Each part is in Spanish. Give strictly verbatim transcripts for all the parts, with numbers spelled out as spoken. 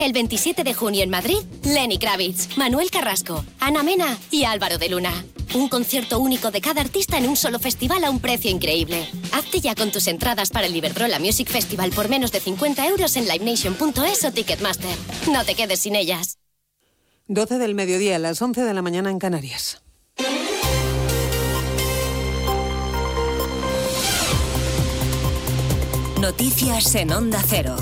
El veintisiete de junio en Madrid, Lenny Kravitz, Manuel Carrasco, Ana Mena y Álvaro de Luna. Un concierto único de cada artista en un solo festival a un precio increíble. Hazte ya con tus entradas para el Iberdrola Music Festival por menos de cincuenta euros en live nation punto es o Ticketmaster. No te quedes sin ellas. doce del mediodía, a las once de la mañana en Canarias. Noticias en Onda Cero.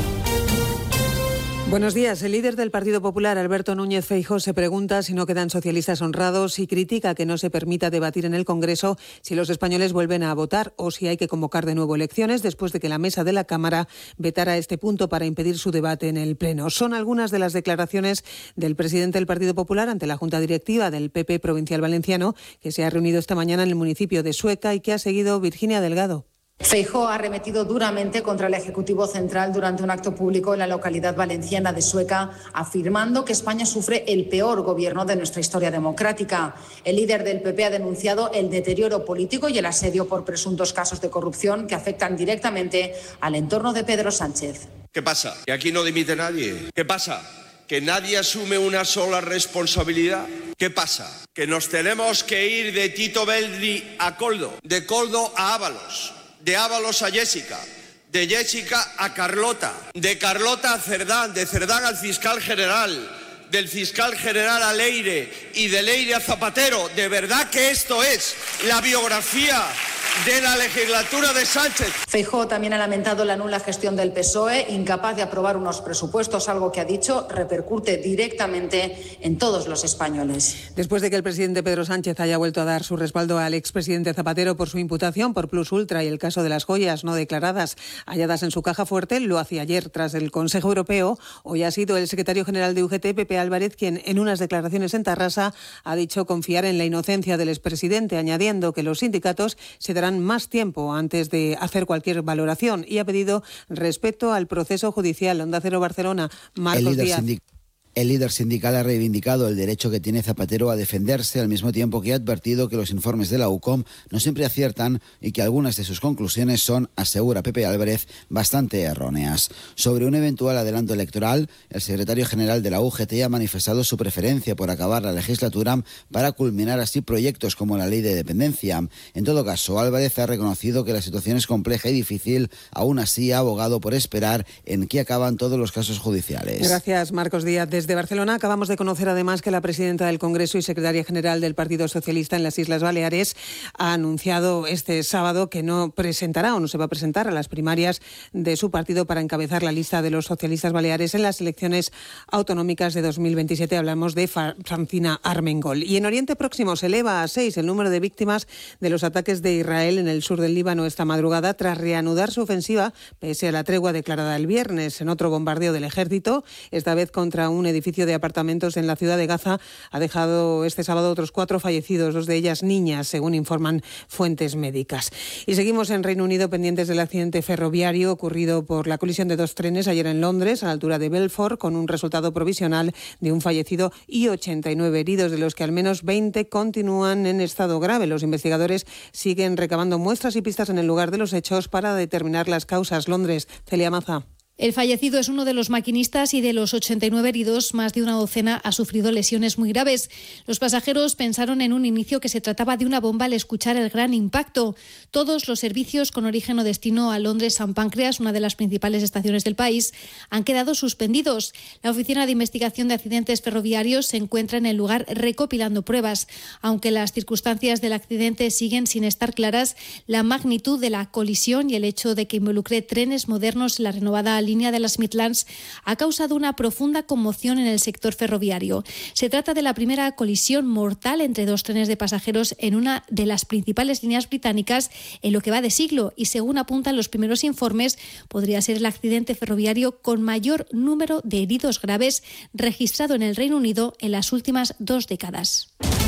Buenos días. El líder del Partido Popular, Alberto Núñez Feijóo, se pregunta si no quedan socialistas honrados y critica que no se permita debatir en el Congreso si los españoles vuelven a votar o si hay que convocar de nuevo elecciones después de que la mesa de la Cámara vetara este punto para impedir su debate en el Pleno. Son algunas de las declaraciones del presidente del Partido Popular ante la Junta Directiva del P P Provincial Valenciano, que se ha reunido esta mañana en el municipio de Sueca y que ha seguido Virginia Delgado. Feijóo ha arremetido duramente contra el Ejecutivo Central durante un acto público en la localidad valenciana de Sueca, afirmando que España sufre el peor gobierno de nuestra historia democrática. El líder del P P ha denunciado el deterioro político y el asedio por presuntos casos de corrupción que afectan directamente al entorno de Pedro Sánchez. ¿Qué pasa? ¿Que aquí no dimite nadie? ¿Qué pasa? ¿Que nadie asume una sola responsabilidad? ¿Qué pasa? ¿Que nos tenemos que ir de Tito Belli a Coldo, de Coldo a Ábalos, de Ábalos a Jessica, de Jessica a Carlota, de Carlota a Cerdán, de Cerdán al fiscal general, del fiscal general a Leire y de Leire a Zapatero? ¿De verdad que esto es la biografía de la legislatura de Sánchez? Feijóo también ha lamentado la nula gestión del P S O E, incapaz de aprobar unos presupuestos, algo que ha dicho repercute directamente en todos los españoles. Después de que el presidente Pedro Sánchez haya vuelto a dar su respaldo al expresidente Zapatero por su imputación por Plus Ultra y el caso de las joyas no declaradas halladas en su caja fuerte, lo hacía ayer tras el Consejo Europeo. Hoy ha sido el secretario general de U G T, Pepe Álvarez, quien en unas declaraciones en Tarrasa ha dicho confiar en la inocencia del expresidente, añadiendo que los sindicatos se darán más tiempo antes de hacer cualquier valoración y ha pedido respeto al proceso judicial. Onda Cero Barcelona, Marcos Díaz. El líder sindical ha reivindicado el derecho que tiene Zapatero a defenderse, al mismo tiempo que ha advertido que los informes de la U C O M no siempre aciertan y que algunas de sus conclusiones son, asegura Pepe Álvarez, bastante erróneas. Sobre un eventual adelanto electoral, el secretario general de la U G T ha manifestado su preferencia por acabar la legislatura para culminar así proyectos como la ley de dependencia. En todo caso, Álvarez ha reconocido que la situación es compleja y difícil, aún así ha abogado por esperar en qué acaban todos los casos judiciales. Gracias, Marcos Díaz. Desde Barcelona acabamos de conocer además que la presidenta del Congreso y secretaria general del Partido Socialista en las Islas Baleares ha anunciado este sábado que no presentará o no se va a presentar a las primarias de su partido para encabezar la lista de los socialistas baleares en las elecciones autonómicas de dos mil veintisiete. Hablamos de Francina Armengol. Y en Oriente Próximo se eleva a seis el número de víctimas de los ataques de Israel en el sur del Líbano esta madrugada tras reanudar su ofensiva pese a la tregua declarada el viernes. En otro bombardeo del ejército, esta vez contra un edificio de apartamentos en la ciudad de Gaza, ha dejado este sábado otros cuatro fallecidos, dos de ellas niñas, según informan fuentes médicas. Y seguimos en Reino Unido pendientes del accidente ferroviario ocurrido por la colisión de dos trenes ayer en Londres, a la altura de Belfort, con un resultado provisional de un fallecido y ochenta y nueve heridos, de los que al menos veinte continúan en estado grave. Los investigadores siguen recabando muestras y pistas en el lugar de los hechos para determinar las causas. Londres, Celia Maza. El fallecido es uno de los maquinistas y de los ochenta y nueve heridos, más de una docena ha sufrido lesiones muy graves. Los pasajeros pensaron en un inicio que se trataba de una bomba al escuchar el gran impacto. Todos los servicios con origen o destino a Londres-San Páncreas, una de las principales estaciones del país, han quedado suspendidos. La Oficina de Investigación de Accidentes Ferroviarios se encuentra en el lugar recopilando pruebas. Aunque las circunstancias del accidente siguen sin estar claras, la magnitud de la colisión y el hecho de que involucre trenes modernos en la renovada línea de las Midlands ha causado una profunda conmoción en el sector ferroviario. Se trata de la primera colisión mortal entre dos trenes de pasajeros en una de las principales líneas británicas en lo que va de siglo y, según apuntan los primeros informes, podría ser el accidente ferroviario con mayor número de heridos graves registrado en el Reino Unido en las últimas dos décadas.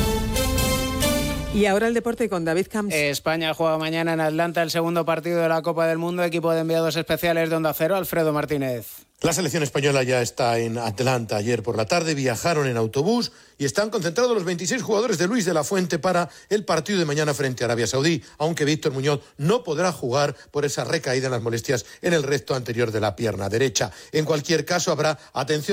Y ahora el deporte con David Camps. España juega mañana en Atlanta el segundo partido de la Copa del Mundo. Equipo de enviados especiales de Onda Cero, Alfredo Martínez. La selección española ya está en Atlanta. Ayer por la tarde viajaron en autobús y están concentrados los veintiséis jugadores de Luis de la Fuente para el partido de mañana frente a Arabia Saudí, aunque Víctor Muñoz no podrá jugar por esa recaída en las molestias en el recto anterior de la pierna derecha. En cualquier caso, habrá atención